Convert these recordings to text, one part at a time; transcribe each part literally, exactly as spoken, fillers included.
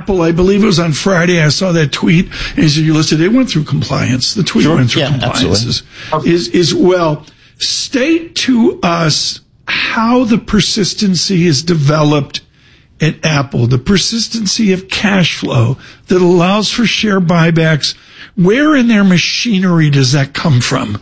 Apple, I believe it was on Friday, I saw that tweet, and he said, you listed, it went through compliance. The tweet sure. went through yeah, compliance. Is, is, is, well, state to us how the persistency is developed at Apple, the persistency of cash flow that allows for share buybacks. Where in their machinery does that come from?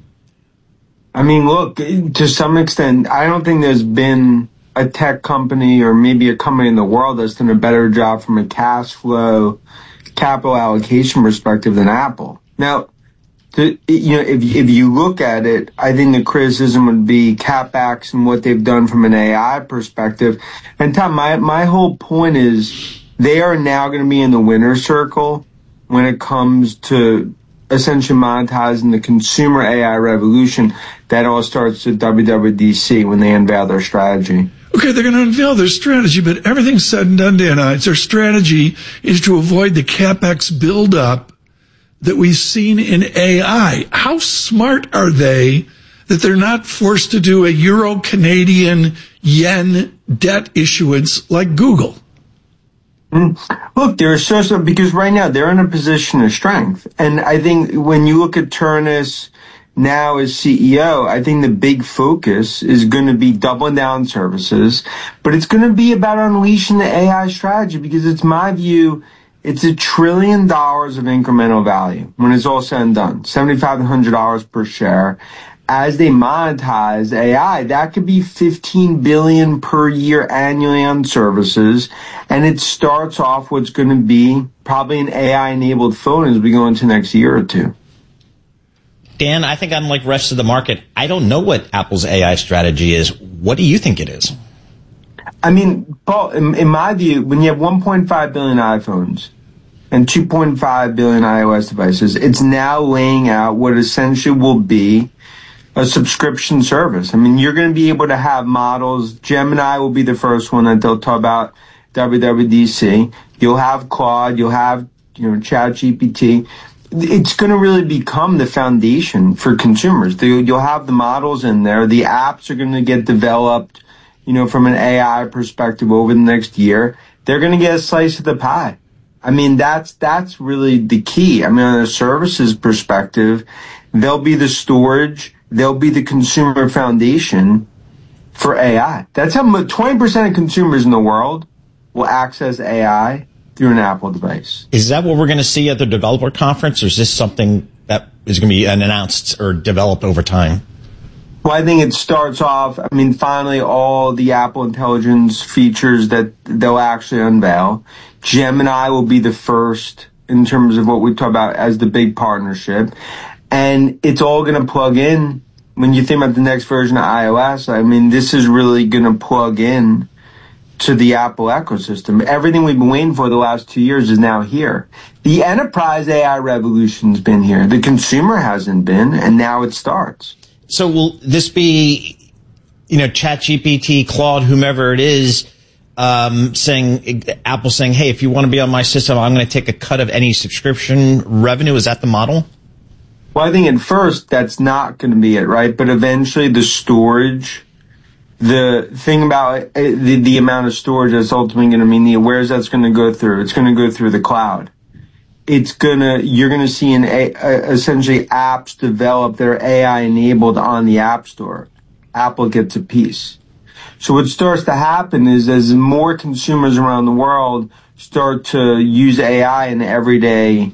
I mean, look, to some extent, I don't think there's been a tech company or maybe a company in the world that's done a better job from a cash flow, capital allocation perspective than Apple. Now, to, you know, if if you look at it, I think the criticism would be CapEx and what they've done from an A I perspective. And Tom, my my whole point is they are now going to be in the winner's circle when it comes to essentially monetizing the consumer A I revolution. That all starts at W W D C when they unveil their strategy. Okay, they're going to unveil their strategy, but everything's said and done, Dan. It's their strategy is to avoid the CapEx buildup that we've seen in A I. How smart are they that they're not forced to do a Euro Canadian yen debt issuance like Google? Mm. Look, they're so, because right now they're in a position of strength. And I think when you look at Ternus now as C E O, I think the big focus is going to be doubling down services, but it's going to be about unleashing the A I strategy because it's my view, it's a trillion dollars of incremental value when it's all said and done, seven thousand five hundred dollars per share. As they monetize A I, that could be fifteen billion dollars per year annually on services. And it starts off what's going to be probably an A I-enabled phone as we go into next year or two. Dan, I think I'm like the rest of the market. I don't know what Apple's A I strategy is. What do you think it is? I mean, Paul, in, in my view, when you have one point five billion iPhones and two point five billion iOS devices, it's now laying out what essentially will be a subscription service. I mean, you're going to be able to have models. Gemini will be the first one that they'll talk about, W W D C. You'll have Claude. You'll have, you know, ChatGPT. It's going to really become the foundation for consumers. You'll have the models in there. The apps are going to get developed, you know, from an A I perspective over the next year. They're going to get a slice of the pie. I mean, that's that's really the key. I mean, on a services perspective, they'll be the storage. They'll be the consumer foundation for A I. That's how twenty percent of consumers in the world will access A I through an Apple device. Is that what we're going to see at the developer conference, or is this something that is going to be announced or developed over time? Well, I think it starts off, I mean, finally all the Apple Intelligence features that they'll actually unveil. Gemini will be the first in terms of what we talk about as the big partnership. And it's all going to plug in. When you think about the next version of iOS, I mean, this is really going to plug in to the Apple ecosystem. Everything we've been waiting for the last two years is now here. The enterprise A I revolution's been here. The consumer hasn't been, and now it starts. So will this be, you know, ChatGPT, Claude, whomever it is, um, saying, Apple saying, hey, if you want to be on my system, I'm going to take a cut of any subscription revenue? Is that the model? Well, I think at first that's not going to be it, right? But eventually the storage, the thing about the, the amount of storage that's ultimately going to mean, the where's that's going to go through? It's going to go through the cloud. It's going to, you're going to see an a, a, essentially apps developed that are A I enabled on the App Store. Apple gets a piece. So what starts to happen is as more consumers around the world start to use A I in an everyday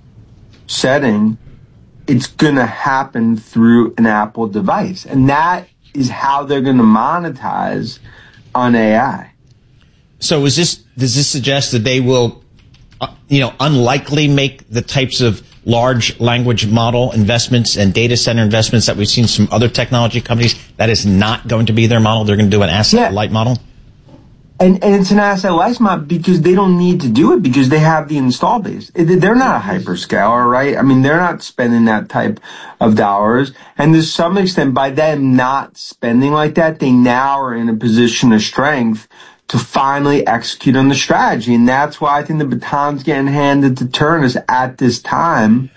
setting, it's going to happen through an Apple device. And that is how they're going to monetize on A I. So is this, does this suggest that they will, uh, you know, unlikely make the types of large language model investments and data center investments that we've seen from other technology companies? That is not going to be their model. They're going to do an asset yeah. light model. And, and it's an asset light model because they don't need to do it because they have the install base. They're not a hyperscaler, right? I mean, they're not spending that type of dollars. And to some extent, by them not spending like that, they now are in a position of strength to finally execute on the strategy. And that's why I think the baton's getting handed to Ternus at this time,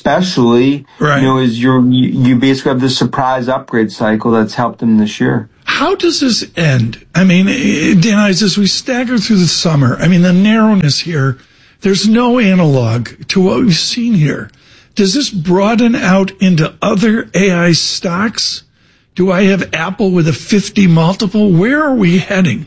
especially, right. you know, as you're, you, you basically have this surprise upgrade cycle that's helped them this year. how does this end? I mean, Dan, as we stagger through the summer, I mean, the narrowness here, there's no analog to what we've seen here. Does this broaden out into other A I stocks? Do I have Apple with a fifty multiple? Where are we heading?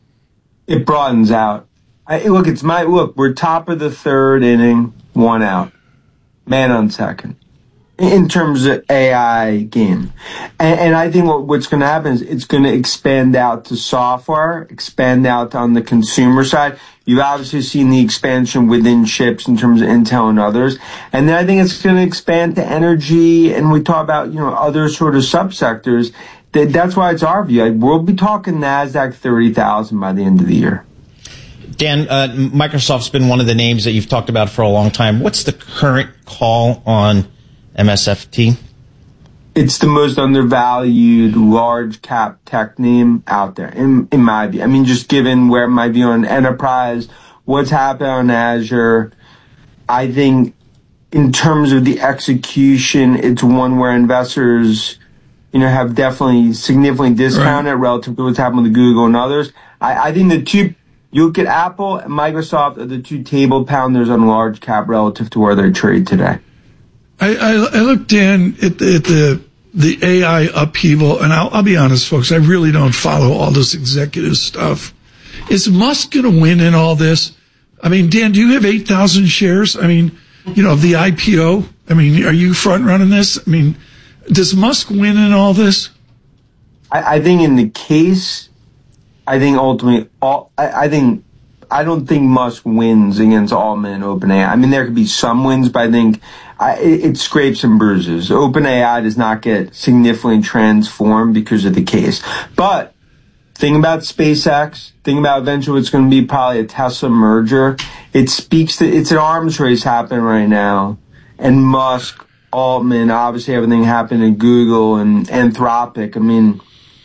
It broadens out. I, look, it's my look. We're top of the third inning, one out, man on second, in terms of A I game, and, and I think what, what's going to happen is it's going to expand out to software, expand out on the consumer side. You've obviously seen the expansion within chips in terms of Intel and others, and then I think it's going to expand to energy, and we talk about you know other sort of subsectors. That that's why it's our view. Like, we'll be talking NASDAQ thirty thousand by the end of the year. Dan, uh, Microsoft's been one of the names that you've talked about for a long time. What's the current call on M S F T? It's the most undervalued large cap tech name out there, in, in my view. I mean, just given where my view on enterprise, what's happened on Azure, I think in terms of the execution, it's one where investors, you know, have definitely significantly discounted right. relative to what's happened with Google and others. I, I think the two, you look at Apple and Microsoft are the two table pounders on large cap relative to where they trade today. I, I, I look, Dan, at the, at the the A I upheaval, and I'll, I'll be honest, folks, I really don't follow all this executive stuff. Is Musk going to win in all this? I mean, Dan, do you have eight thousand shares? I mean, you know, of the I P O? I mean, are you front running this? I mean, does Musk win in all this? I, I think in the case, I think ultimately, all, I, I think, I don't think Musk wins against Altman and OpenAI. I mean, there could be some wins, but I think I, it, it scrapes and bruises. OpenAI does not get significantly transformed because of the case. But think about SpaceX. Think about eventually it's going to be probably a Tesla merger. It speaks to, it's an arms race happening right now. And Musk, Altman, obviously everything happened at Google and Anthropic. I mean,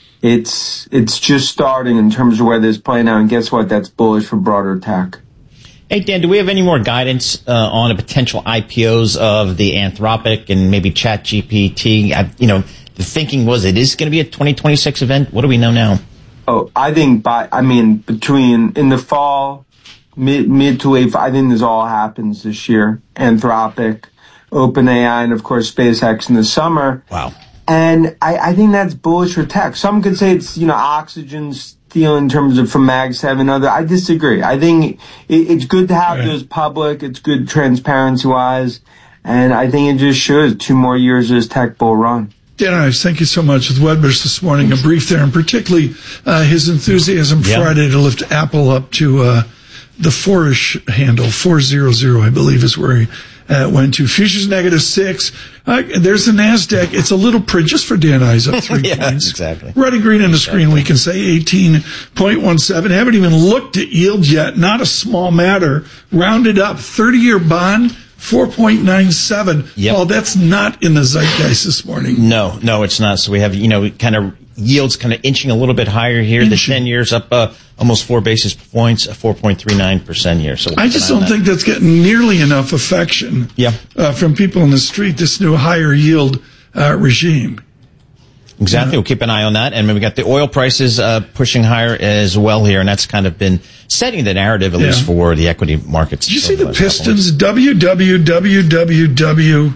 it's it's just starting in terms of where this is playing out. And guess what? That's bullish for broader tech. Hey, Dan, do we have any more guidance uh, on a potential I P Os of the Anthropic and maybe ChatGPT? I, you know, the thinking was it is going to be a twenty twenty-six event. What do we know now? Oh, I think by, I mean, between in the fall, mid, mid to late, I think this all happens this year. Anthropic, OpenAI, and of course SpaceX in the summer. Wow. And I, I think that's bullish for tech. Some could say it's, you know, oxygen steal in terms of from Mag seven. Other, I disagree. I think it, it's good to have right. those public. It's good transparency-wise. And I think it just shows two more years of this tech bull run. Dan Ives, thank you so much. With Wedbush this morning, a brief there, and particularly uh, his enthusiasm yep. Friday to lift Apple up to uh, the four-ish handle, four hundred, I believe is where he uh, went to. Futures negative six. Uh, there's the NASDAQ. It's a little print just for Dan Ives up three yeah, points. Exactly. Red and green on the exactly. screen, we can say eighteen point one seven. Haven't even looked at yield yet. Not a small matter. Rounded up, thirty-year bond, four point nine seven. Yep. Well, that's not in the zeitgeist this morning. No, no, it's not. So we have, you know, kind of yields kind of inching a little bit higher here. Inching. The ten years up uh, almost four basis points, four point three nine percent here. So we'll I just don't that. think that's getting nearly enough affection yeah. uh, from people in the street, this new higher yield uh, regime. Exactly. We'll keep an eye on that. And we got the oil prices uh, pushing higher as well here, and that's kind of been setting the narrative, at yeah. least for the equity markets. Did you see the, the Pistons? W W W W W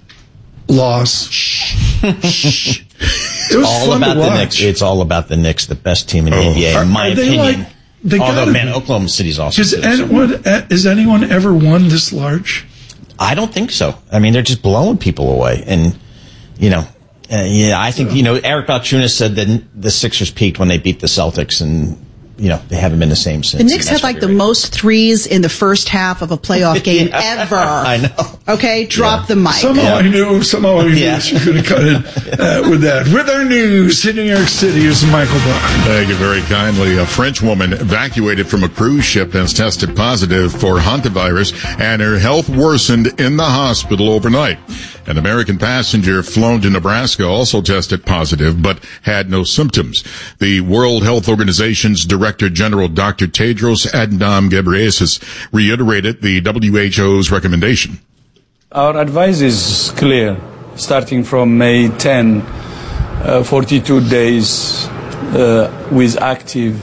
loss. Shh. It was all about the Knicks. It's all about the Knicks, the best team in the oh. N B A, in my opinion. Like, they Although, man, be. Oklahoma City's awesome. Has anyone, has anyone ever won this large? I don't think so. I mean, they're just blowing people away. And, you know, uh, yeah, I think, you know, Eric Balchunas said that the Sixers peaked when they beat the Celtics, and, you know, they haven't been the same since. The Knicks had like the right. most threes in the first half of a playoff game yeah, ever. I know. Okay, drop yeah. the mic. Somehow yeah. I knew, somehow I knew yeah. that you could have cut it uh, with that. With our news in New York City is Michael Barr. Thank you very kindly. A French woman evacuated from a cruise ship has tested positive for hantavirus, and her health worsened in the hospital overnight. An American passenger flown to Nebraska also tested positive, but had no symptoms. The World Health Organization's Director General, Doctor Tedros Adhanom Ghebreyesus, reiterated the W H O's recommendation. Our advice is clear. Starting from May tenth, uh, forty-two days uh, with active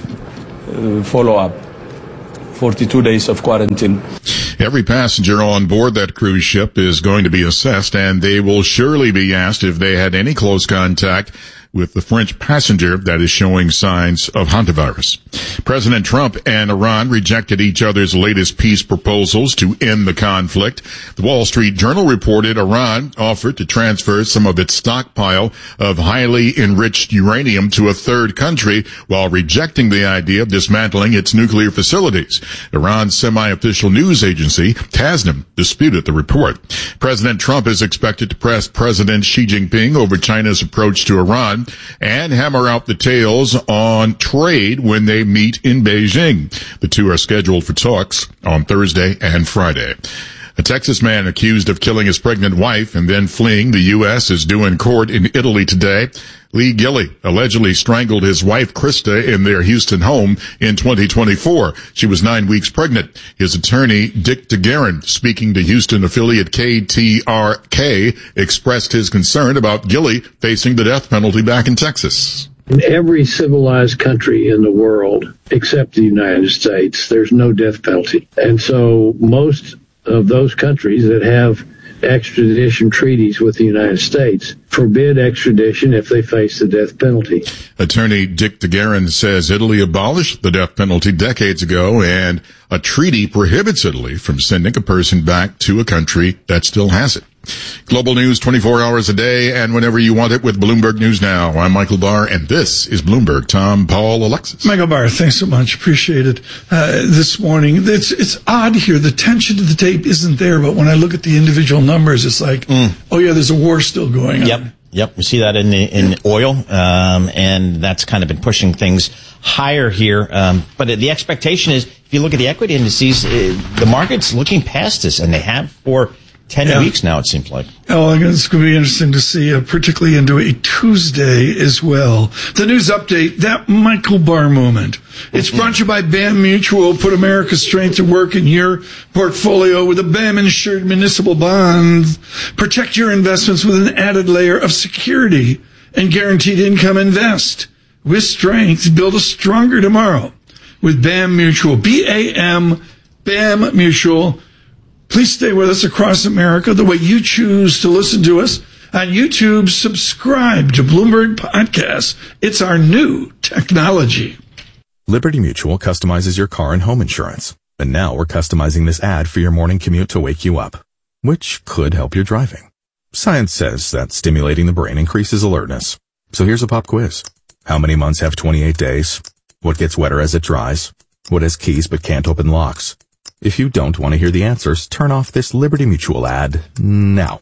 uh, follow-up. forty-two days of quarantine. Every passenger on board that cruise ship is going to be assessed, and they will surely be asked if they had any close contact with the French passenger that is showing signs of hantavirus. President Trump and Iran rejected each other's latest peace proposals to end the conflict. The Wall Street Journal reported Iran offered to transfer some of its stockpile of highly enriched uranium to a third country while rejecting the idea of dismantling its nuclear facilities. Iran's semi-official news agency, Tasnim, disputed the report. President Trump is expected to press President Xi Jinping over China's approach to Iran and hammer out the details on trade when they meet in Beijing. The two are scheduled for talks on Thursday and Friday. A Texas man accused of killing his pregnant wife and then fleeing the U S is due in court in Italy today. Lee Gilley allegedly strangled his wife, Krista, in their Houston home in twenty twenty-four. She was nine weeks pregnant. His attorney, Dick DeGuerin, speaking to Houston affiliate K T R K, expressed his concern about Gilley facing the death penalty back in Texas. In every civilized country in the world, except the United States, there's no death penalty. And so most of those countries that have extradition treaties with the United States forbid extradition if they face the death penalty. Attorney Dick DeGuerin says Italy abolished the death penalty decades ago, and a treaty prohibits Italy from sending a person back to a country that still has it. Global news twenty-four hours a day and whenever you want it with Bloomberg News Now. I'm Michael Barr, and this is Bloomberg. Tom, Paul, Alexis. Michael Barr, thanks so much. Appreciate it. Uh, this morning, it's it's odd here. The tension to the tape isn't there, but when I look at the individual numbers, it's like, mm. oh yeah, there's a war still going on. Yep. Yep, we see that in the, in oil, um, and that's kind of been pushing things higher here. Um, but the expectation is, if you look at the equity indices, uh, the market's looking past this, and they have for ten yeah. weeks now, it seems like. Oh, it's going to be interesting to see, uh, particularly into a Tuesday as well. The news update, that Michael Barr moment. It's brought to you by BAM Mutual. Put America's strength to work in your portfolio with a BAM-insured municipal bond. Protect your investments with an added layer of security and guaranteed income. Invest with strength. Build a stronger tomorrow with BAM Mutual. B A M, BAM Mutual. Please stay with us across America the way you choose to listen to us. On YouTube, subscribe to Bloomberg Podcasts. It's our new technology. Liberty Mutual customizes your car and home insurance. And now we're customizing this ad for your morning commute to wake you up, which could help your driving. Science says that stimulating the brain increases alertness. So here's a pop quiz. How many months have twenty-eight days? What gets wetter as it dries? What has keys but can't open locks? If you don't want to hear the answers, turn off this Liberty Mutual ad now.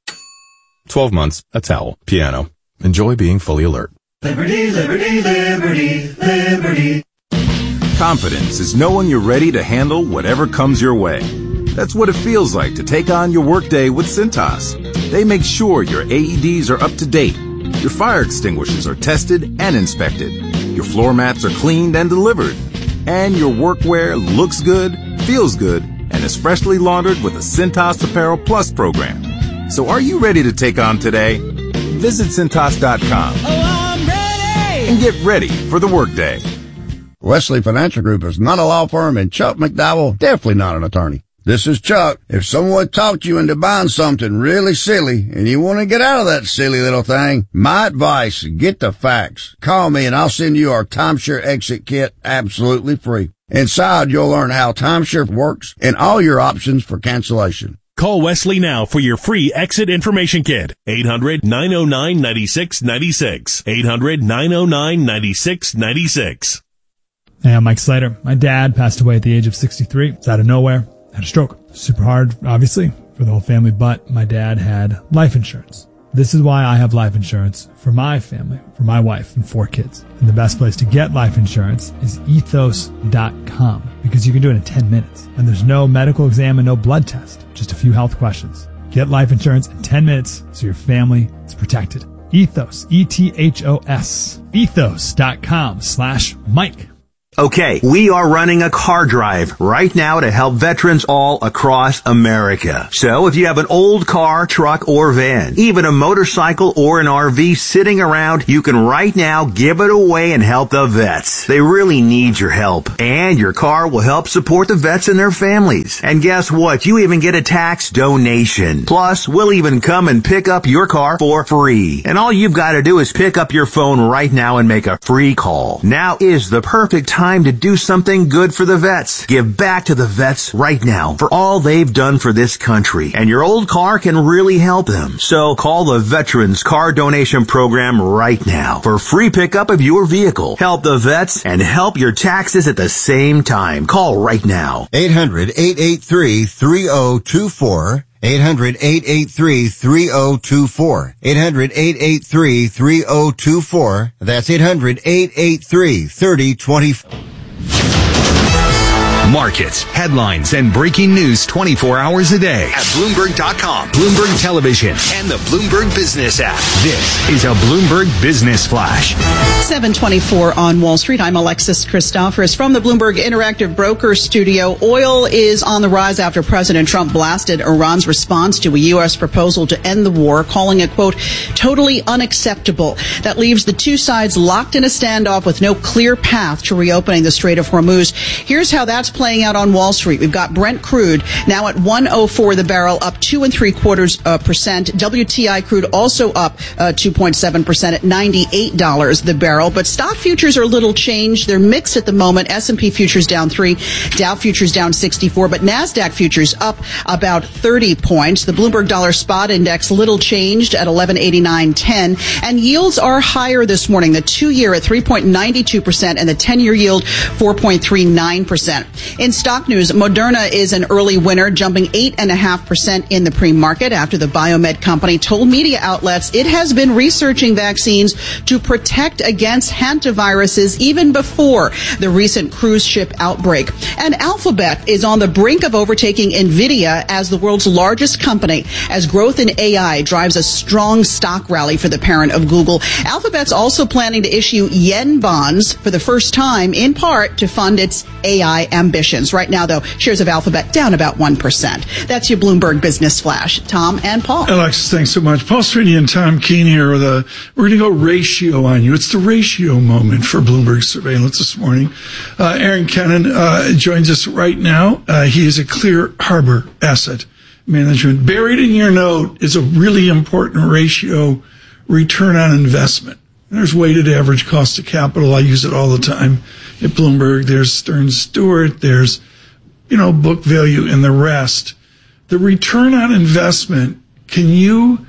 twelve months, a towel, piano. Enjoy being fully alert. Liberty, liberty, liberty, liberty. Confidence is knowing you're ready to handle whatever comes your way. That's what it feels like to take on your workday with Cintas. They make sure your A E Ds are up to date, your fire extinguishers are tested and inspected, your floor mats are cleaned and delivered, and your workwear looks good, feels good, and is freshly laundered with a Cintas Apparel Plus program. So are you ready to take on today? Visit Cintas dot com. Oh, I'm ready! And get ready for the workday. Wesley Financial Group is not a law firm, and Chuck McDowell definitely not an attorney. This is Chuck. If someone talked you into buying something really silly and you want to get out of that silly little thing, my advice, get the facts. Call me and I'll send you our timeshare exit kit absolutely free. Inside, you'll learn how timeshare works and all your options for cancellation. Call Wesley now for your free exit information kit. eight hundred, nine oh nine, nine six nine six. eight hundred, nine oh nine, nine six nine six. Hey, I'm Mike Slater. My dad passed away at the age of sixty-three. It's out of nowhere. Had a stroke. Super hard, obviously, for the whole family, but my dad had life insurance. This is why I have life insurance for my family, for my wife and four kids. And the best place to get life insurance is ethos dot com, because you can do it in ten minutes. And there's no medical exam and no blood test, just a few health questions. Get life insurance in ten minutes so your family is protected. Ethos, E T H O S, ethos dot com slash Mike. Okay, we are running a car drive right now to help veterans all across America. So if you have an old car, truck, or van, even a motorcycle or an R V sitting around, you can right now give it away and help the vets. They really need your help. And your car will help support the vets and their families. And guess what? You even get a tax donation. Plus, we'll even come and pick up your car for free. And all you've got to do is pick up your phone right now and make a free call. Now is the perfect time Time to do something good for the vets. Give back to the vets right now for all they've done for this country. And your old car can really help them. So call the Veterans Car Donation Program right now for free pickup of your vehicle. Help the vets and help your taxes at the same time. Call right now. eight hundred, eight eight three, three oh two four. eight hundred, eight eight three, three oh two four. eight hundred, eight eight three, three oh two four. That's eight hundred, eight eight three, three oh two four. Markets, headlines, and breaking news twenty-four hours a day at Bloomberg dot com, Bloomberg Television, and the Bloomberg Business app. This is a Bloomberg Business Flash. seven twenty-four on Wall Street. I'm Alexis Christophorous from the Bloomberg Interactive Broker Studio. Oil is on the rise after President Trump blasted Iran's response to a U S proposal to end the war, calling it, quote, totally unacceptable. That leaves the two sides locked in a standoff with no clear path to reopening the Strait of Hormuz. Here's how that's playing out on Wall Street. We've got Brent crude now at one oh four the barrel, up two and three quarters uh, percent. W T I crude also up uh, two point seven percent at ninety-eight dollars the barrel. But stock futures are a little changed. They're mixed at the moment. S and P futures down three, Dow futures down sixty-four, but NASDAQ futures up about thirty points. The Bloomberg Dollar Spot Index little changed at eleven eighty-nine ten, and yields are higher this morning. The two-year at three point nine two percent and the ten-year yield four point three nine percent. In stock news, Moderna is an early winner, jumping eight point five percent in the pre-market after the biomed company told media outlets it has been researching vaccines to protect against hantaviruses even before the recent cruise ship outbreak. And Alphabet is on the brink of overtaking NVIDIA as the world's largest company as growth in A I drives a strong stock rally for the parent of Google. Alphabet's also planning to issue yen bonds for the first time, in part to fund its A I ambitions. Right now, though, shares of Alphabet down about one percent. That's your Bloomberg Business Flash. Tom and Paul. Alexis, thanks so much. Paul Strady and Tom Keene here with a, we're going to go ratio on you. It's the ratio moment for Bloomberg Surveillance this morning. Uh, Aaron Kennan uh, joins us right now. Uh, he is a Clear Harbor Asset Management. Buried in your note is a really important ratio, return on investment. There's weighted average cost of capital. I use it all the time at Bloomberg. There's Stearns Stewart. There's, you know, book value and the rest. The return on investment, can you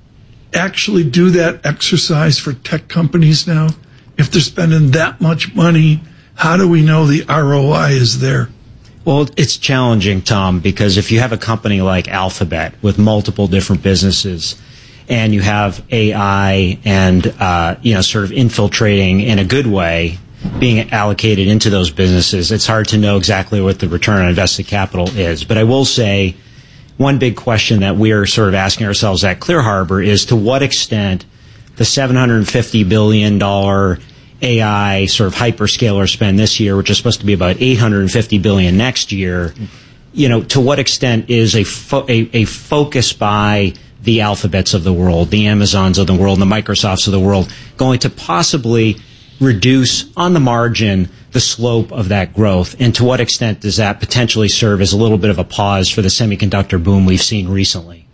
actually do that exercise for tech companies now? If they're spending that much money, how do we know the R O I is there? Well, it's challenging, Tom, because if you have a company like Alphabet with multiple different businesses, and you have A I and, uh, you know, sort of infiltrating in a good way, being allocated into those businesses, it's hard to know exactly what the return on invested capital is. But I will say one big question that we're sort of asking ourselves at Clear Harbor is to what extent the seven hundred fifty billion dollars A I sort of hyperscaler spend this year, which is supposed to be about eight hundred fifty billion dollars next year, you know, to what extent is a, fo- a, a focus by the Alphabets of the world, the Amazons of the world, the Microsofts of the world, going to possibly reduce on the margin the slope of that growth? And to what extent does that potentially serve as a little bit of a pause for the semiconductor boom we've seen recently?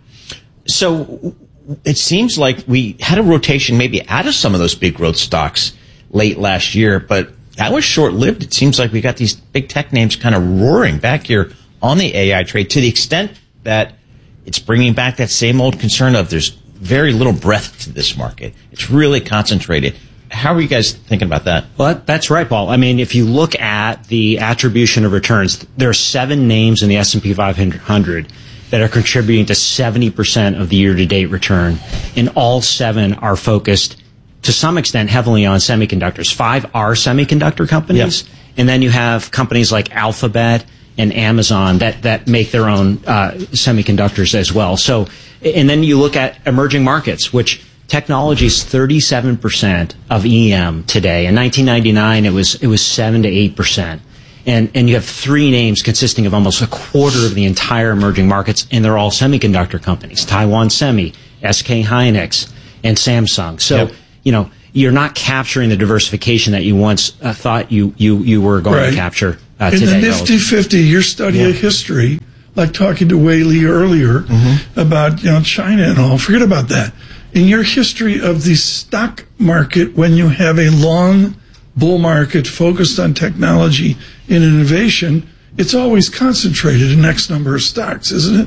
So it seems like we had a rotation maybe out of some of those big growth stocks late last year, but that was short-lived. It seems like we got these big tech names kind of roaring back here on the A I trade to the extent that it's bringing back that same old concern of there's very little breadth to this market. It's really concentrated. How are you guys thinking about that? Well, that's right, Paul. I mean, if you look at the attribution of returns, there are seven names in the S and P five hundred that are contributing to seventy percent of the year-to-date return, and all seven are focused to some extent heavily on semiconductors. Five are semiconductor companies, yep. And then you have companies like Alphabet and Amazon that, that make their own uh, semiconductors as well. So, and then you look at emerging markets, which technology is thirty-seven percent of E M today. In nineteen ninety-nine, it was it was seven to eight percent. And and you have three names consisting of almost a quarter of the entire emerging markets, and they're all semiconductor companies: Taiwan Semi, S K Hynix, and Samsung. So, yep. you know, you're not capturing the diversification that you once uh, thought you, you, you were going right. to capture uh, in today. In the Nifty fifty, your study yeah. of history, like talking to Wei Li earlier mm-hmm. about, you know, China and all, forget about that. In your history of the stock market, when you have a long bull market focused on technology and innovation, it's always concentrated in X number of stocks, isn't it?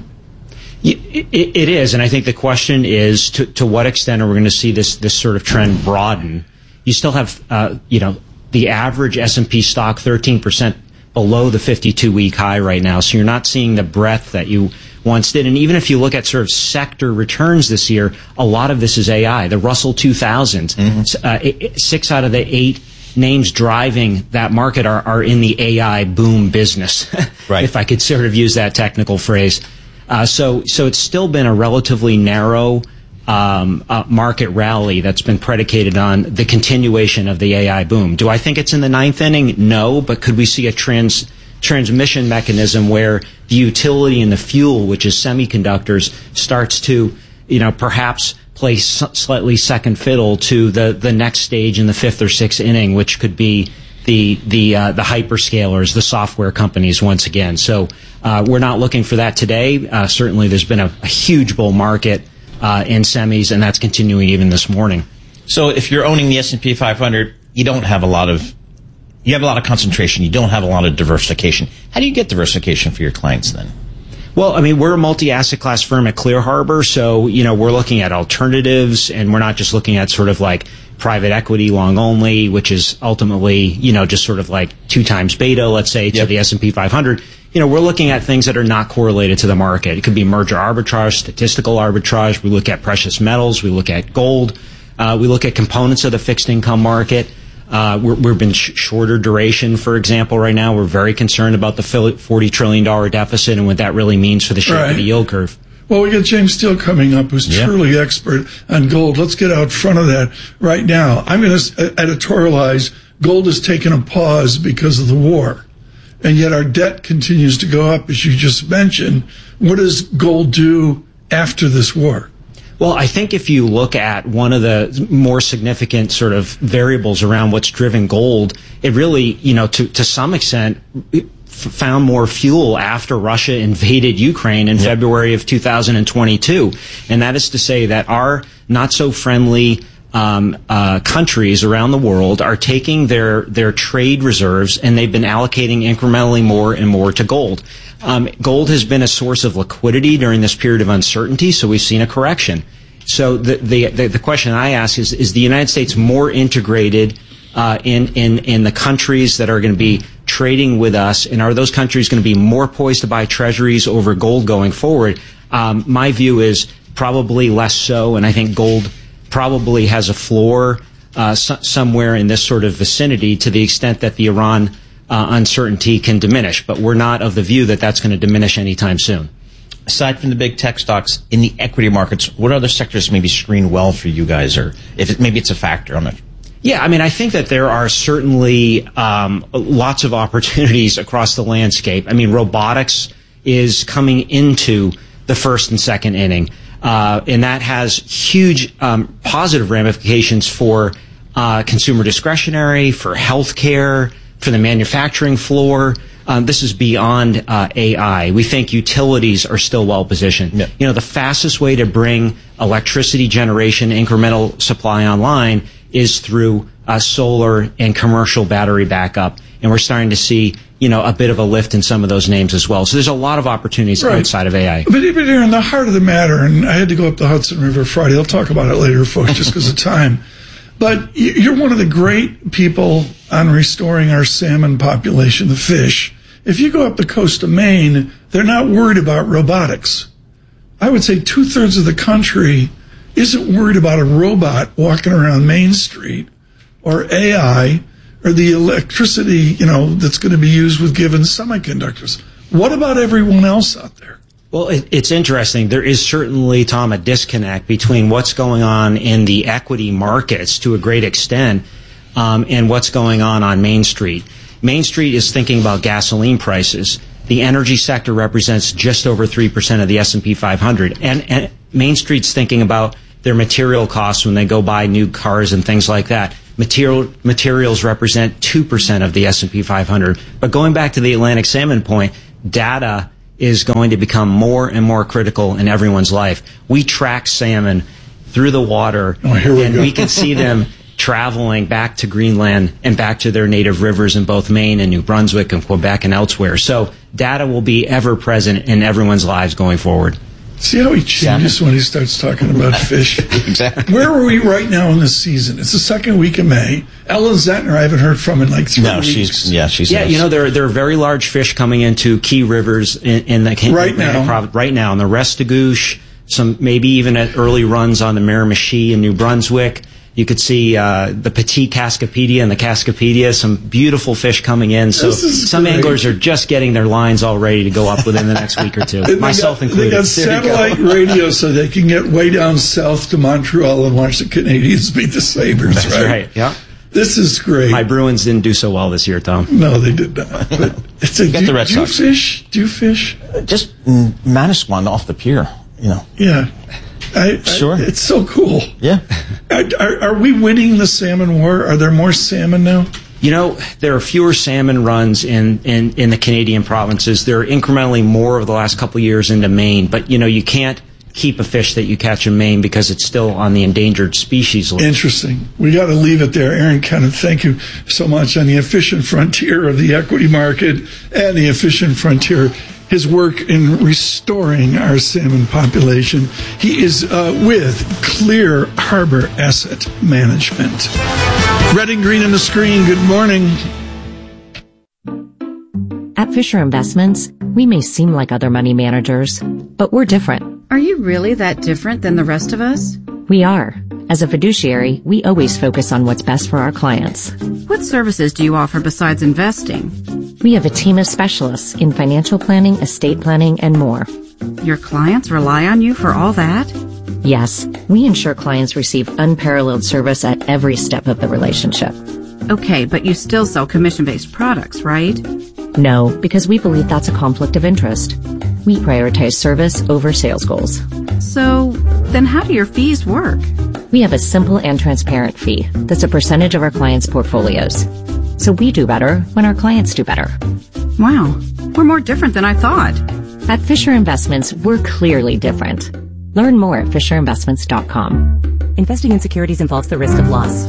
It, it, it is, and I think the question is to, to what extent are we going to see this this sort of trend broaden? You still have, uh, you know, the average S and P stock thirteen percent below the fifty-two week high right now, so you're not seeing the breadth that you once did. And even if you look at sort of sector returns this year, a lot of this is A I. The Russell two thousand, mm-hmm. uh, it, six out of the eight names driving that market are, are in the A I boom business, right. if I could sort of use that technical phrase. Uh, so, so it's still been a relatively narrow um, uh, market rally that's been predicated on the continuation of the A I boom. Do I think it's in the ninth inning? No, but could we see a trans transmission mechanism where the utility and the fuel, which is semiconductors, starts to, you know, perhaps play s- slightly second fiddle to the the next stage in the fifth or sixth inning, which could be the the uh, the hyperscalers, the software companies once again. So uh, we're not looking for that today. Uh, certainly, there's been a, a huge bull market uh, in semis, and that's continuing even this morning. So if you're owning the S and P five hundred, you don't have a lot of you have a lot of concentration. You don't have a lot of diversification. How do you get diversification for your clients then? Well, I mean, we're a multi-asset class firm at Clear Harbor, so, you know, we're looking at alternatives, and we're not just looking at sort of like private equity long only, which is ultimately, you know, just sort of like two times beta, let's say, to yep. the S and P five hundred. You know, we're looking at things that are not correlated to the market. It could be merger arbitrage, statistical arbitrage. We look at precious metals. We look at gold. Uh, we look at components of the fixed income market. Uh, we're, we've been sh- shorter duration, for example, right now. We're very concerned about the forty trillion dollars deficit and what that really means for the shape right. of the yield curve. Well, we got James Steele coming up, who's yeah. truly expert on gold. Let's get out front of that right now. I'm going to editorialize gold has taken a pause because of the war, and yet our debt continues to go up, as you just mentioned. What does gold do after this war? Well, I think if you look at one of the more significant sort of variables around what's driven gold, it really, you know, to, to some extent, f- found more fuel after Russia invaded Ukraine in yep. February of two thousand twenty-two. And that is to say that our not so friendly um, uh, countries around the world are taking their, their trade reserves, and they've been allocating incrementally more and more to gold. Um, gold has been a source of liquidity during this period of uncertainty, so we've seen a correction. So the the the, the question I ask is: is the United States more integrated uh, in in in the countries that are going to be trading with us, and are those countries going to be more poised to buy treasuries over gold going forward? Um, my view is probably less so, and I think gold probably has a floor uh, so, somewhere in this sort of vicinity, to the extent that the Iran Uh, uncertainty can diminish, but we're not of the view that that's going to diminish anytime soon. Aside from the big tech stocks in the equity markets, what other sectors maybe screen well for you guys, or if it, maybe it's a factor? I'm not. Yeah, I mean, I think that there are certainly um, lots of opportunities across the landscape. I mean, robotics is coming into the first and second inning, uh, and that has huge um, positive ramifications for uh, consumer discretionary, for healthcare, for the manufacturing floor. Um, this is beyond uh, A I. We think utilities are still well positioned. Yeah. You know, the fastest way to bring electricity generation, incremental supply online is through uh, solar and commercial battery backup. And we're starting to see, you know, a bit of a lift in some of those names as well. So there's a lot of opportunities right. outside of A I. But even here in the heart of the matter, and I had to go up the Hudson River Friday. I'll talk about it later, folks, just because of time. But you're one of the great people on restoring our salmon population, the fish. If you go up the coast of Maine, they're not worried about robotics. I would say two-thirds of the country isn't worried about a robot walking around Main Street, or A I, or the electricity, you know, that's going to be used with given semiconductors. What about everyone else out there? Well, it, it's interesting. There is certainly, Tom, a disconnect between what's going on in the equity markets to a great extent um, and what's going on on Main Street. Main Street is thinking about gasoline prices. The energy sector represents just over three percent of the S and P five hundred. And, and Main Street's thinking about their material costs when they go buy new cars and things like that. Material, materials represent two percent of the S and P five hundred. But going back to the Atlantic salmon point, data is going to become more and more critical in everyone's life. We track salmon through the water, oh, here we and go. we can see them traveling back to Greenland and back to their native rivers in both Maine and New Brunswick and Quebec and elsewhere. So data will be ever present in everyone's lives going forward. See how he changes when he starts talking about fish? Exactly. Where are we right now in the season? It's the second week of May. Ellen Zentner, I haven't heard from in like three no, weeks. she's, yeah, she's, yeah, you know, there, there are very large fish coming into key rivers in, in the right in now. Prov- right now, in the Restigouche, some maybe even at early runs on the Miramichi in New Brunswick. You could see uh, the Petit Cascapedia and the Cascapedia, some beautiful fish coming in. So some great. anglers are just getting their lines all ready to go up within the next week or two, They myself got, included. They got satellite radio so they can get way down south to Montreal and watch the Canadians beat the Sabres, That's right? right, yeah. This is great. My Bruins didn't do so well this year, Tom. No, they did not. But it's a, Get do, the Red do you Sox. fish? Do you fish? Just mm, Manasquan off the pier, you know. Yeah. I, Sure. I, it's so cool. Yeah. Are, are, are we winning the salmon war? Are there more salmon now? You know, there are fewer salmon runs in, in, in the Canadian provinces. There are incrementally more over the last couple of years into Maine. But, you know, you can't keep a fish that you catch in Maine because it's still on the endangered species list. Interesting. We got to leave it there. Aaron Kenneth, thank you so much on the efficient frontier of the equity market and the efficient frontier. His work in restoring our salmon population. He is uh, with Clear Harbor Asset Management. Red and green on the screen. Good morning. At Fisher Investments, we may seem like other money managers, but we're different. Are you really that different than the rest of us? We are. As a fiduciary, we always focus on what's best for our clients. What services do you offer besides investing? We have a team of specialists in financial planning, estate planning, and more. Your clients rely on you for all that? Yes, we ensure clients receive unparalleled service at every step of the relationship. Okay, but you still sell commission-based products, right? No, because we believe that's a conflict of interest. We prioritize service over sales goals. So, then how do your fees work? We have a simple and transparent fee that's a percentage of our clients' portfolios. So we do better when our clients do better. Wow, we're more different than I thought. At Fisher Investments, we're clearly different. Learn more at fisher investments dot com. Investing in securities involves the risk of loss.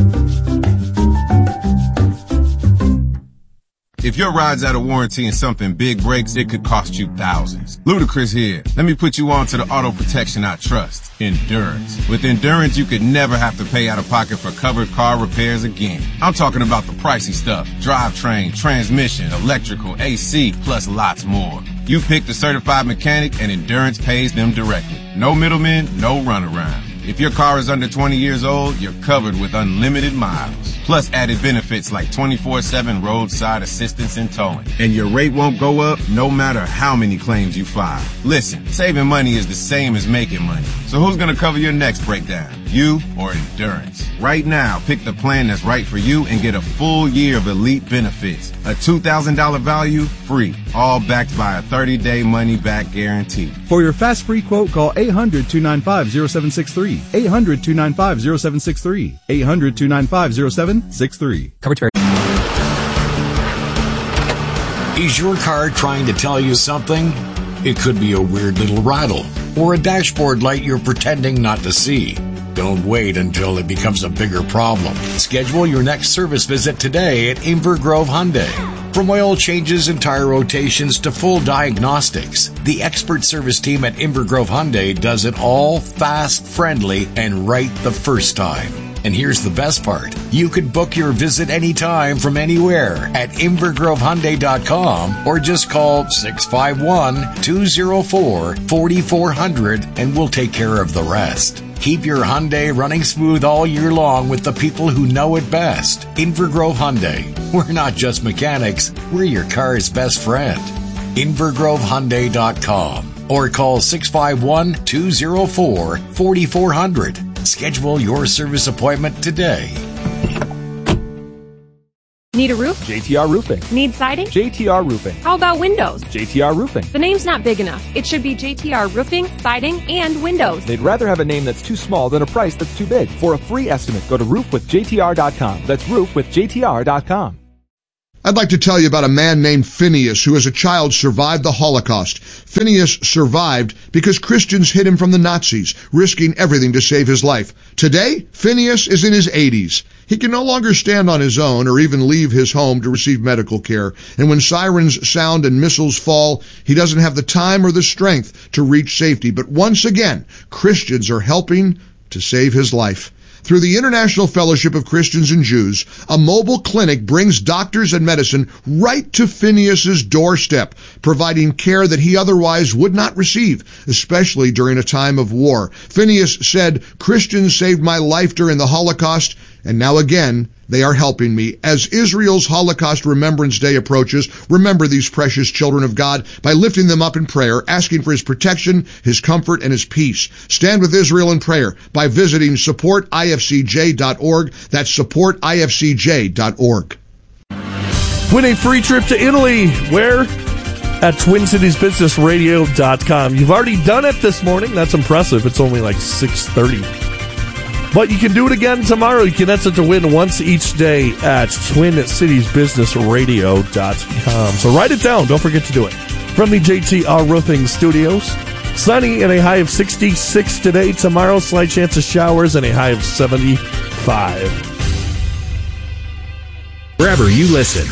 If your ride's out of warranty and something big breaks, it could cost you thousands. Ludacris here. Let me put you on to the auto protection I trust, Endurance. With Endurance, you could never have to pay out of pocket for covered car repairs again. I'm talking about the pricey stuff. Drivetrain, transmission, electrical, A C, plus lots more. You pick the certified mechanic and Endurance pays them directly. No middlemen, no runaround. If your car is under twenty years old, you're covered with unlimited miles. Plus added benefits like twenty-four seven roadside assistance and towing. And your rate won't go up no matter how many claims you file. Listen, saving money is the same as making money. So who's gonna cover your next breakdown? You or Endurance? Right now, pick the plan that's right for you and get a full year of elite benefits. A two thousand dollars value, free. All backed by a thirty-day money-back guarantee. For your fast free quote, call eight hundred, two nine five, zero seven six three. eight hundred, two nine five, zero seven six three. eight hundred, two nine five, zero seven six three. Coverage very. Is your car trying to tell you something? It could be a weird little rattle or a dashboard light you're pretending not to see. Don't wait until it becomes a bigger problem. Schedule your next service visit today at Inver Grove Hyundai. From oil changes and tire rotations to full diagnostics, the expert service team at Inver Grove Hyundai does it all fast, friendly, and right the first time. And here's the best part. You can book your visit anytime from anywhere at inver grove hyundai dot com or just call six five one, two zero four, four four zero zero and we'll take care of the rest. Keep your Hyundai running smooth all year long with the people who know it best. Inver Grove Hyundai. We're not just mechanics, we're your car's best friend. inver grove hyundai dot com. or call six five one, two oh four, four four zero zero. Schedule your service appointment today. Need a roof? J T R Roofing. Need siding? J T R Roofing. How about windows? J T R Roofing. The name's not big enough. It should be J T R Roofing, Siding, and Windows. They'd rather have a name that's too small than a price that's too big. For a free estimate, go to roof with J T R dot com. That's roof with J T R dot com. I'd like to tell you about a man named Phineas who as a child survived the Holocaust. Phineas survived because Christians hid him from the Nazis, risking everything to save his life. Today, Phineas is in his eighties. He can no longer stand on his own or even leave his home to receive medical care. And when sirens sound and missiles fall, he doesn't have the time or the strength to reach safety. But once again, Christians are helping to save his life. Through the International Fellowship of Christians and Jews, a mobile clinic brings doctors and medicine right to Phineas's doorstep, providing care that he otherwise would not receive, especially during a time of war. Phineas said, "Christians saved my life during the Holocaust, and now again, they are helping me." As Israel's Holocaust Remembrance Day approaches, remember these precious children of God by lifting them up in prayer, asking for his protection, his comfort, and his peace. Stand with Israel in prayer by visiting support I F C J dot org. That's support I F C J dot org. Win a free trip to Italy. Where? At Twin Cities Business Radio dot com. You've already done it this morning. That's impressive. It's only like six thirty. But you can do it again tomorrow. You can enter to win once each day at Twin Cities Business Radio dot com. So write it down. Don't forget to do it. From the J T R Roofing Studios, sunny and a high of sixty-six today. Tomorrow, slight chance of showers and a high of seventy-five. Wherever you listen.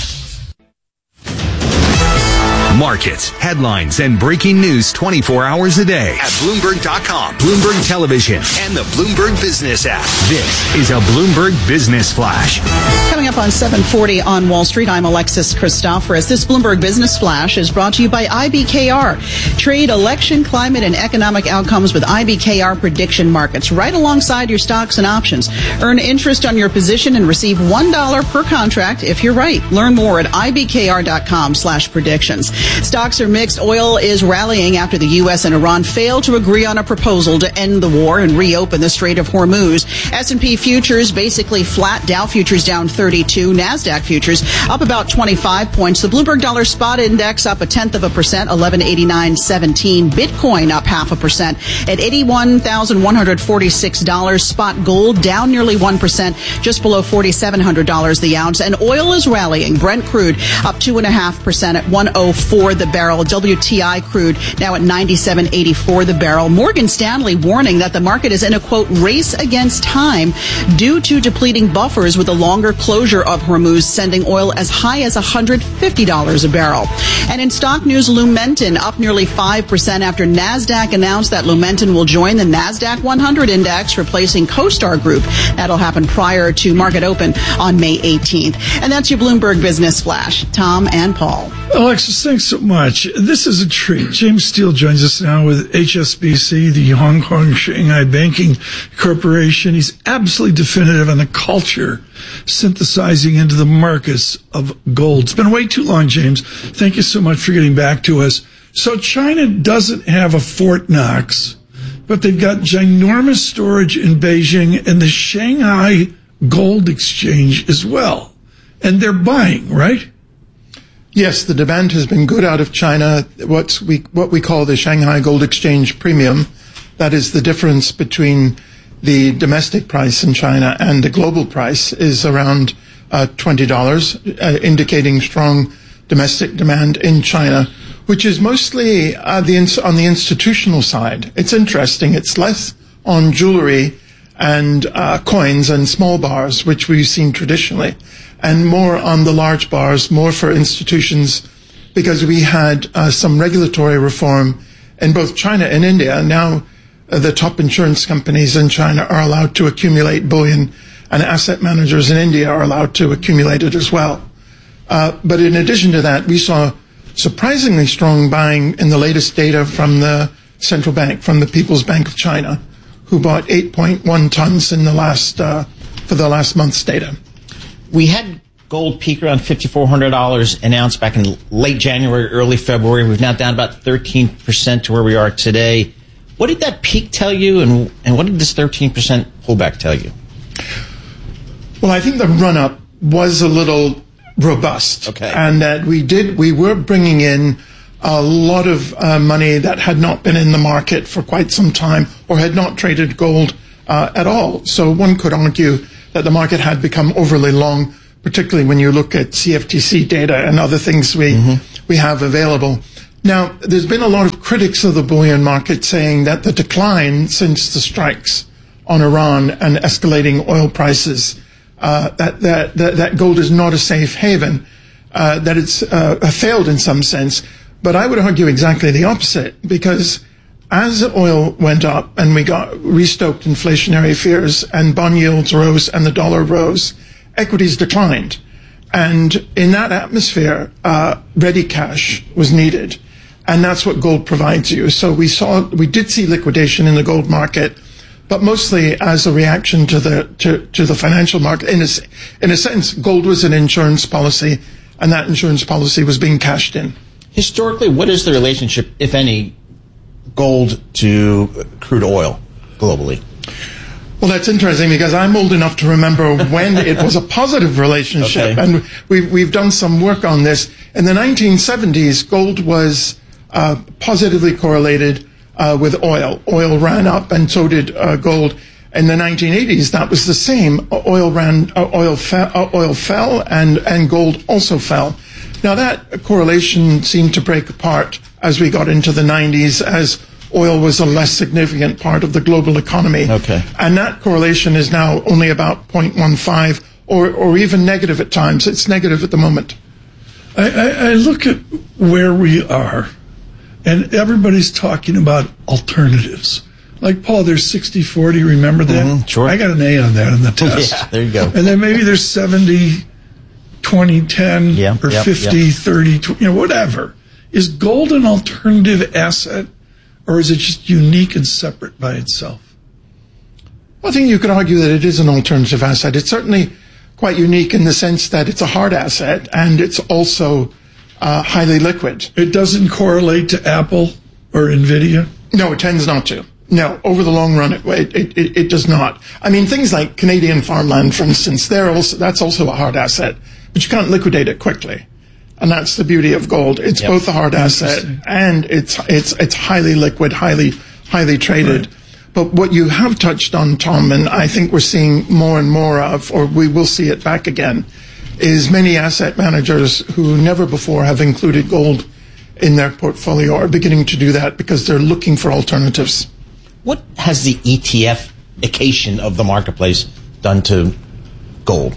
Markets, headlines, and breaking news twenty-four hours a day at Bloomberg dot com, Bloomberg Television, and the Bloomberg Business app. This is a Bloomberg Business Flash. Coming up on seven forty on Wall Street, I'm Alexis Christoforous. This Bloomberg Business Flash is brought to you by I B K R. Trade election, climate, and economic outcomes with I B K R prediction markets right alongside your stocks and options. Earn interest on your position and receive one dollar per contract if you're right. Learn more at I B K R dot com slash predictions. Stocks are mixed. Oil is rallying after the U S and Iran failed to agree on a proposal to end the war and reopen the Strait of Hormuz. S and P futures basically flat. Dow futures down thirty-two. NASDAQ futures up about twenty-five points. The Bloomberg Dollar Spot Index up a tenth of a percent, eleven eighty-nine seventeen. Bitcoin up half a percent at eighty-one thousand one hundred forty-six dollars. Spot gold down nearly one percent, just below forty-seven hundred dollars the ounce. And oil is rallying. Brent crude up two point five percent at one oh four the barrel. W T I crude now at ninety-seven eighty-four the barrel. Morgan Stanley warning that the market is in a, quote, race against time due to depleting buffers with a longer closure of Hormuz, sending oil as high as one hundred fifty dollars a barrel. And in stock news, Lumentum up nearly five percent after NASDAQ announced that Lumentum will join the NASDAQ one hundred index, replacing CoStar Group. That'll happen prior to market open on May eighteenth. And that's your Bloomberg Business Flash. Tom and Paul. Alexis, thanks so much. This is a treat. James Steele joins us now with H S B C, the Hong Kong Shanghai Banking Corporation. He's absolutely definitive on the culture synthesizing into the markets of gold. It's been way too long, James. Thank you so much for getting back to us. So China doesn't have a Fort Knox, but they've got ginormous storage in Beijing and the Shanghai Gold Exchange as well. And they're buying, right? Yes, the demand has been good out of China. What's we, what we call the Shanghai Gold Exchange Premium, that is the difference between the domestic price in China and the global price, is around uh, twenty dollars, uh, indicating strong domestic demand in China, which is mostly uh, the ins- on the institutional side. It's interesting. It's less on jewelry and uh, coins and small bars, which we've seen traditionally, and more on the large bars, more for institutions, because we had uh, some regulatory reform in both China and India. Now uh, the top insurance companies in China are allowed to accumulate bullion, and asset managers in India are allowed to accumulate it as well. Uh, but in addition to that, we saw surprisingly strong buying in the latest data from the central bank, from the People's Bank of China, who bought eight point one tons in the last uh, for the last month's data. We had gold peaked around fifty-four hundred dollars an ounce back in late January, early February. We've now down about thirteen percent to where we are today. What did that peak tell you, and, and what did this thirteen percent pullback tell you? Well, I think the run-up was a little robust. Okay. And that we did, we were bringing in a lot of uh, money that had not been in the market for quite some time or had not traded gold uh, at all. So one could argue that the market had become overly long, particularly when you look at C F T C data and other things we mm-hmm. we have available. Now, there's been a lot of critics of the bullion market saying that the decline since the strikes on Iran and escalating oil prices, uh, that, that, that, that gold is not a safe haven, uh, that it's uh, failed in some sense. But I would argue exactly the opposite, because as oil went up and we got restoked inflationary fears and bond yields rose and the dollar rose, equities declined. And in that atmosphere, uh, ready cash was needed. And that's what gold provides you. So we saw, we did see liquidation in the gold market, but mostly as a reaction to the, to, to the financial market. In a, in a sense, gold was an insurance policy, and that insurance policy was being cashed in. Historically, what is the relationship, if any, gold to crude oil globally? Well, that's interesting because I'm old enough to remember when it was a positive relationship. Okay. And we've, we've done some work on this. In the nineteen seventies, gold was uh, positively correlated uh, with oil. Oil ran up and so did uh, gold. In the nineteen eighties, that was the same. Oil ran, uh, oil, fe- uh, oil fell and, and gold also fell. Now that correlation seemed to break apart as we got into the nineties, as oil was a less significant part of the global economy. Okay. And that correlation is now only about zero point one five or, or even negative at times. It's negative at the moment. I, I, I look at where we are, and everybody's talking about alternatives. Like, Paul, there's sixty forty, remember that? Mm-hmm, sure. I got an A on that in the test. Yeah, there you go. And then maybe there's seventy twenty ten yeah, or yep, fifty yep. thirty, you know, whatever. Is gold an alternative asset, or is it just unique and separate by itself? Well, I think you could argue that it is an alternative asset. It's certainly quite unique in the sense that it's a hard asset and it's also uh, highly liquid. It doesn't correlate to Apple or NVIDIA? No, it tends not to. No, over the long run, it, it, it, it does not. I mean, things like Canadian farmland, for instance, they're also, that's also a hard asset, but you can't liquidate it quickly. And that's the beauty of gold. It's yep. both a hard asset and it's it's it's highly liquid, highly highly traded. Right. But what you have touched on, Tom, and I think we're seeing more and more of, or we will see it back again, is many asset managers who never before have included gold in their portfolio are beginning to do that because they're looking for alternatives. What has the E T F-ification of the marketplace done to gold?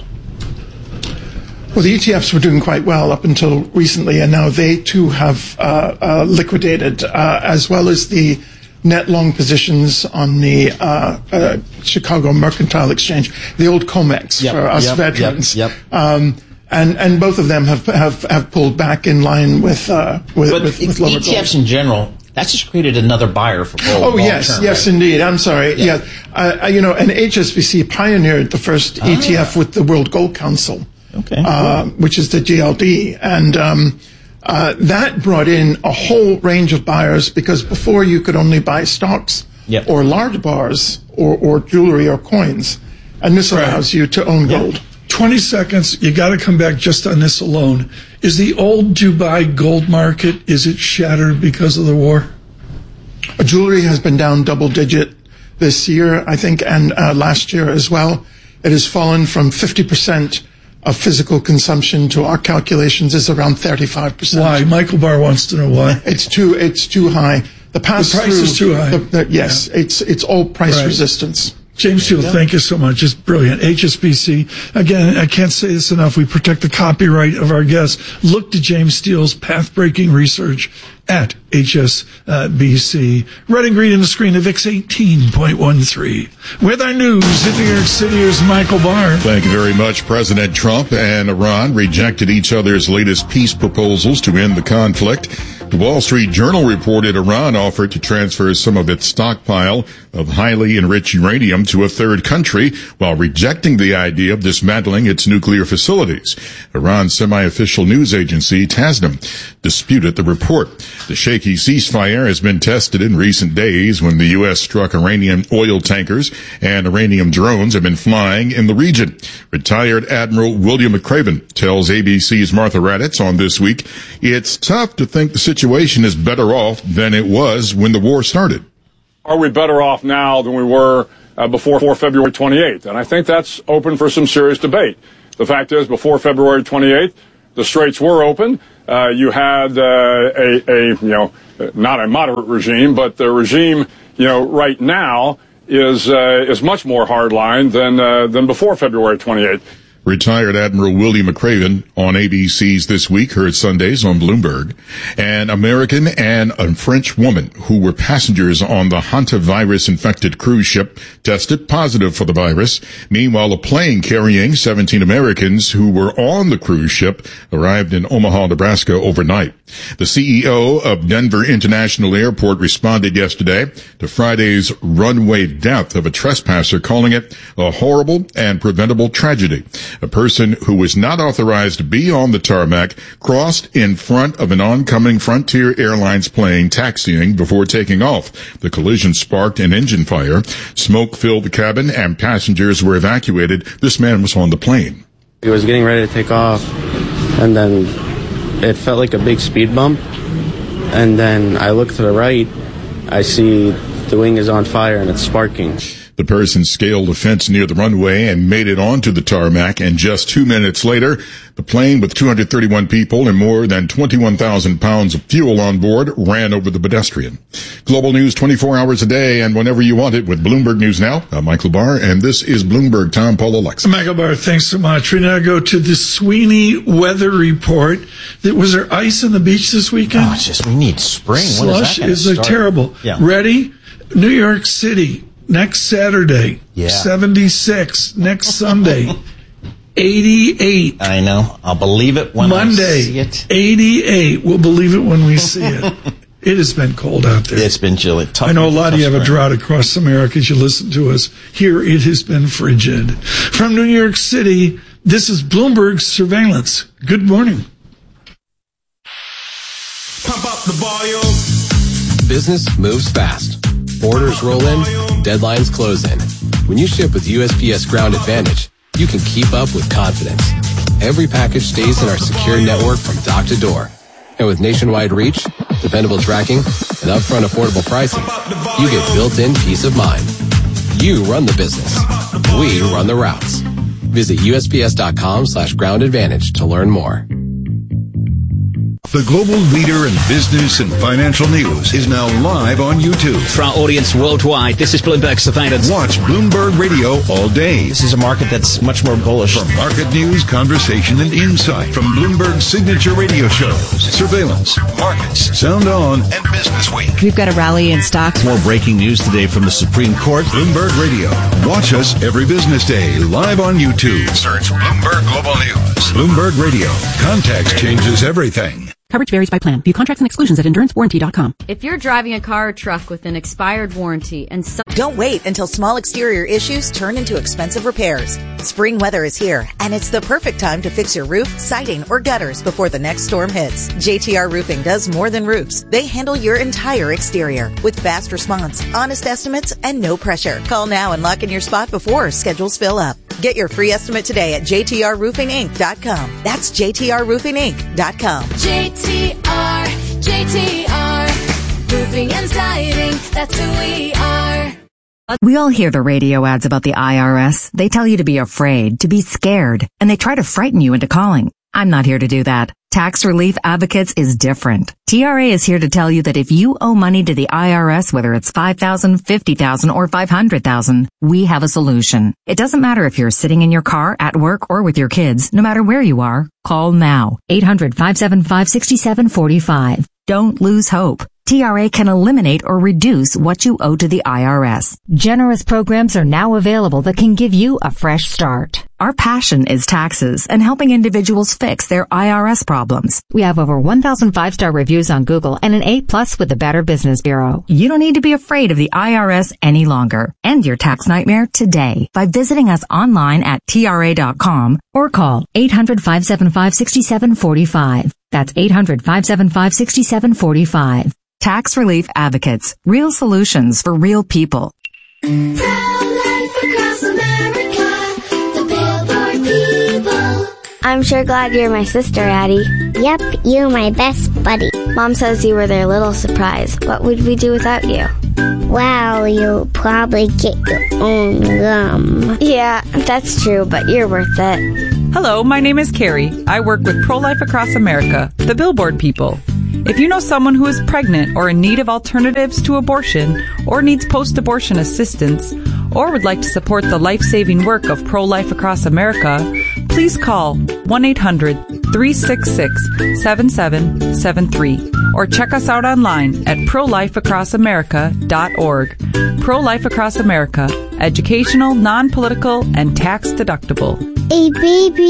Well, the E T Fs were doing quite well up until recently, and now they too have uh, uh, liquidated, uh, as well as the net long positions on the uh, uh, Chicago Mercantile Exchange, the old COMEX yep, for us yep, veterans. Yep, yep. Um, and and both of them have have, have pulled back in line with uh, with, but with, with lower E T Fs gold. in general. That's just created another buyer for gold. Oh, yes, term, yes, right? Indeed. I'm sorry. Yeah, yeah. Uh, you know, and H S B C pioneered the first ah. E T F with the World Gold Council. Okay. Uh, which is the G L D. And um, uh, that brought in a whole range of buyers because before you could only buy stocks yep. or large bars or, or jewelry or coins. And this right. allows you to own yep. gold. twenty seconds. You got to come back just on this alone. Is the old Dubai gold market, is it shattered because of the war? Jewelry has been down double digit this year, I think, and uh, last year as well. It has fallen from fifty percent of physical consumption to our calculations is around thirty-five percent. Why? Michael Barr wants to know why. It's too, it's too high. The pass The price through, is too high. The, the, yes, yeah. it's, it's all price right. resistance. James Steele, thank you so much. It's brilliant. H S B C, again, I can't say this enough. We protect the copyright of our guests. Look to James Steele's path-breaking research at H S B C. Red and green on the screen of V I X eighteen point one three. With our news in New York City, here's Michael Barr. Thank you very much. President Trump and Iran rejected each other's latest peace proposals to end the conflict. The Wall Street Journal reported Iran offered to transfer some of its stockpile of highly enriched uranium to a third country while rejecting the idea of dismantling its nuclear facilities. Iran's semi-official news agency, Tasnim, disputed the report. The shaky ceasefire has been tested in recent days when the U S struck Iranian oil tankers and Iranian drones have been flying in the region. Retired Admiral William McRaven tells A B C's Martha Raddatz on This Week, it's tough to think the situation is better off than it was when the war started. Are we better off now than we were uh, before February twenty-eighth? And I think that's open for some serious debate. The fact is, before February twenty-eighth, the straits were open. Uh, you had uh, a, a, you know, not a moderate regime, but the regime, you know, right now is uh, is much more hardline than uh, than before February twenty-eighth. Retired Admiral William McRaven on A B C's This Week, heard Sundays on Bloomberg. An American and a French woman who were passengers on the hantavirus-infected cruise ship tested positive for the virus. Meanwhile, a plane carrying seventeen Americans who were on the cruise ship arrived in Omaha, Nebraska overnight. The C E O of Denver International Airport responded yesterday to Friday's runway death of a trespasser, calling it a horrible and preventable tragedy. A person who was not authorized to be on the tarmac crossed in front of an oncoming Frontier Airlines plane taxiing before taking off. The collision sparked an engine fire. Smoke filled the cabin and passengers were evacuated. This man was on the plane. He was getting ready to take off, and then it felt like a big speed bump. And then I look to the right, I see the wing is on fire and it's sparking. The person scaled a fence near the runway and made it onto the tarmac, and just two minutes later, the plane with two hundred thirty-one people and more than twenty-one thousand pounds of fuel on board ran over the pedestrian. Global news twenty-four hours a day and whenever you want it with Bloomberg News Now. I'm Michael Barr, and this is Bloomberg Tom Paul Alexa. Michael Barr, thanks so much. We now go to the Sweeney weather report. Was there ice on the beach this weekend? Oh, it's just, we need spring. Slush when is that is like terrible. Yeah. Ready? New York City. Next Saturday, yeah. seventy-six. Next Sunday, eighty-eight. I know. I'll believe it when Monday, I see it. eighty-eight. We'll believe it when we see it. It has been cold out there. It's been chilly. Tough, I know a lot of you have spring. a drought across America as you listen to us. Here, it has been frigid. From New York City, this is Bloomberg Surveillance. Good morning. Pump up the volume. Business moves fast. Orders roll in, deadlines close in. When you ship with U S P S Ground Advantage, you can keep up with confidence. Every package stays in our secure network from dock to door. And with nationwide reach, dependable tracking, and upfront affordable pricing, you get built-in peace of mind. You run the business. We run the routes. Visit U S P S dot com slash ground advantage to learn more. The global leader in business and financial news is now live on YouTube. For our audience worldwide, this is Bloomberg Surveillance. Watch Bloomberg Radio all day. This is a market that's much more bullish. For market news, conversation, and insight from Bloomberg's signature radio shows, Surveillance, Markets, Sound On, and Business Week. We've got a rally in stocks. More breaking news today from the Supreme Court. Bloomberg Radio. Watch us every business day live on YouTube. Search Bloomberg Global News. Bloomberg Radio. Context changes everything. Coverage varies by plan. View contracts and exclusions at endurance warranty dot com. If you're driving a car or truck with an expired warranty and so- Don't wait until small exterior issues turn into expensive repairs. Spring weather is here, and it's the perfect time to fix your roof, siding, or gutters before the next storm hits. J T R Roofing does more than roofs. They handle your entire exterior with fast response, honest estimates, and no pressure. Call now and lock in your spot before schedules fill up. Get your free estimate today at J T R roofing inc dot com. That's J T R roofing inc dot com. J T R, J T R, roofing and siding, that's who we are. We all hear the radio ads about the I R S. They tell you to be afraid, to be scared, and they try to frighten you into calling. I'm not here to do that. Tax Relief Advocates is different. T R A is here to tell you that if you owe money to the I R S, whether it's five thousand dollars, fifty thousand dollars, or five hundred thousand dollars, we have a solution. It doesn't matter if you're sitting in your car, at work, or with your kids. No matter where you are, call now. eight hundred, five seven five, six seven four five. Don't lose hope. T R A can eliminate or reduce what you owe to the I R S. Generous programs are now available that can give you a fresh start. Our passion is taxes and helping individuals fix their I R S problems. We have over one thousand five-star reviews on Google and an A plus with the Better Business Bureau. You don't need to be afraid of the I R S any longer. End your tax nightmare today by visiting us online at T R A dot com or call eight hundred, five seven five, six seven four five. That's eight hundred, five seven five, six seven four five. Tax Relief Advocates. Real solutions for real people. Pro-life across America, the Billboard people. I'm sure glad you're my sister, Addie. Yep, you're my best buddy. Mom says you were their little surprise. What would we do without you? Well, you'll probably get your own gum. Yeah, that's true, but you're worth it. Hello, my name is Carrie. I work with Pro-Life Across America, the Billboard people. If you know someone who is pregnant or in need of alternatives to abortion or needs post-abortion assistance or would like to support the life-saving work of Pro-Life Across America, please call one eight hundred, three six six, seven seven seven three or check us out online at pro life across america dot org. Pro-Life Across America, educational, non-political, and tax-deductible. A baby